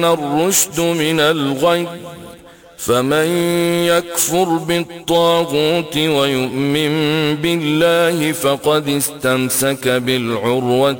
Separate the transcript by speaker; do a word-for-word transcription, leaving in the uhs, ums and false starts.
Speaker 1: الرشد من الغي، فمن يكفر بالطاغوت ويؤمن بالله فقد استمسك بالعروة